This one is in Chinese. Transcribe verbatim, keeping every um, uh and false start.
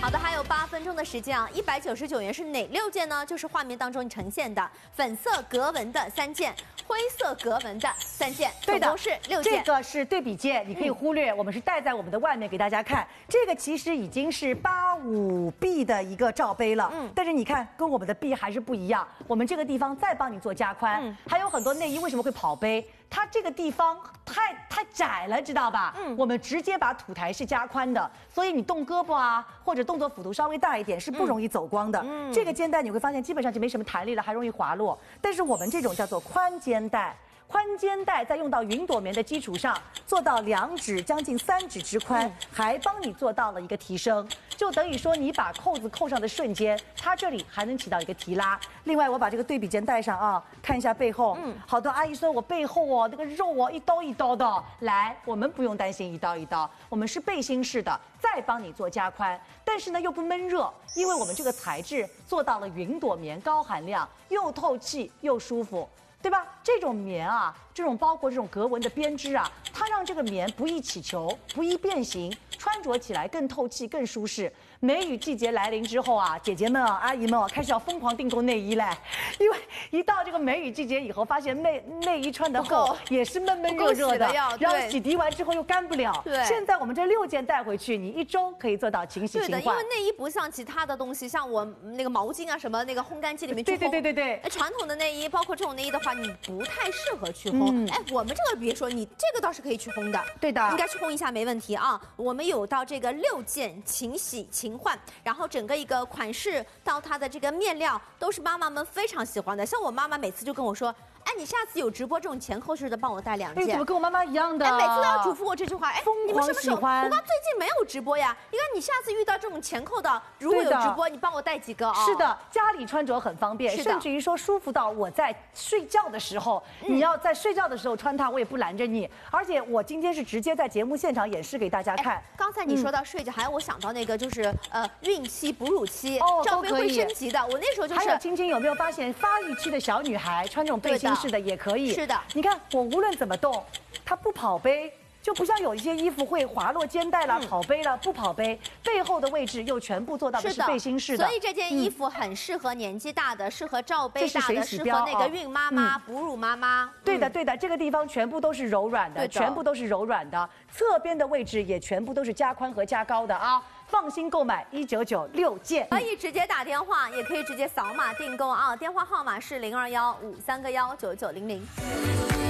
好的，还有八分钟的时间啊，一百九十九元是哪六件呢？就是画面当中呈现的粉色格纹的三件，灰色格纹的三件， 对的， 总共是六件。 这个是对比件，你可以忽略，嗯、我们是戴在我们的外面给大家看。这个其实已经是八五 B 的一个罩杯了，嗯，但是你看跟我们的 B 还是不一样，我们这个地方再帮你做加宽，嗯，还有很多内衣为什么会跑杯？它这个地方太太窄了，知道吧？嗯，我们直接把土台是加宽的，所以你动胳膊啊，或者动作幅度稍微大一点是不容易走光的。嗯，这个肩带你会发现基本上就没什么弹力了，还容易滑落。但是我们这种叫做宽肩带。宽肩带在用到云朵棉的基础上，做到两指将近三指之宽，嗯、还帮你做到了一个提升，就等于说你把扣子扣上的瞬间，它这里还能起到一个提拉。另外，我把这个对比肩带上啊，看一下背后。嗯，好多阿姨说我背后哦，那个肉哦一刀一刀的。来，我们不用担心一刀一刀，我们是背心式的，再帮你做加宽，但是呢又不闷热，因为我们这个材质做到了云朵棉高含量，又透气又舒服。对吧？这种棉啊，这种包括这种格纹的编织啊，它让这个棉不易起球，不易变形，穿着起来更透气、更舒适。梅雨季节来临之后啊，姐姐们啊、阿姨们啊，开始要疯狂订购内衣嘞，因为一到这个梅雨季节以后，发现内内衣穿的厚也是闷闷热热的，然后洗涤完之后又干不了。对，现在我们这六件带回去，你一周可以做到勤洗勤换。 对的，因为内衣不像其他的东西，像我那个毛巾啊什么那个烘干机里面去烘。 对对对对对。 传统的内衣，包括这种内衣的话，你不太适合去烘。嗯、哎，我们这个别说，你这个倒是可以去烘的。 对的， 应该去烘一下没问题啊。我们有到这个六件勤洗勤换，然后整个一个款式到它的这个面料都是妈妈们非常喜欢的。像我妈妈每次就跟我说，哎，你下次有直播这种前后式的，帮我带两件。 哎，怎么跟我妈妈一样的？ 哎，每次都要嘱咐我这句话。哎， 疯狂喜欢。 我妈最近没有直播呀。你看，你下次遇到这种前扣的，如果有直播，你帮我带几个啊？ 是的，家里穿着很方便，甚至于说舒服到我在睡觉的时候，你要在睡觉的时候穿它，我也不拦着你。而且我今天是直接在节目现场演示给大家看。 刚才你说到睡觉，还有我想到那个就是呃孕期、哺乳期，哦，罩杯会升级的。我那时候就是。 还有青青有没有发现，发育期的小女孩穿这种背心式的也可以。 是的， 你看我无论怎么动，它不跑杯，就不像有一些衣服会滑落肩带啦、嗯、跑杯啦，不跑杯，背后的位置又全部做到的是背心式的。 所以这件衣服很适合年纪大的，嗯、适合罩杯大的，适合那个孕妈妈、嗯、哺乳妈妈。 对的，对的，这个地方全部都是柔软的，全部都是柔软的，侧边的位置也全部都是加宽和加高的啊。放心购买一九九六件， 可以直接打电话，也可以直接扫码订购啊。电话号码是零二幺五三个幺九九零零。